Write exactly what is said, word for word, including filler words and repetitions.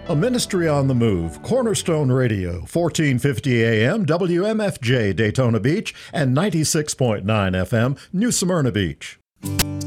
A ministry on the move, Cornerstone Radio, fourteen fifty A M, W M F J Daytona Beach, and ninety-six point nine F M, New Smyrna Beach.